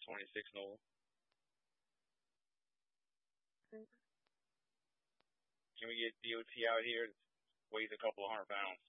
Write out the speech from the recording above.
26 Noel. Can we get DOT out here? Weighs a couple of 100 pounds.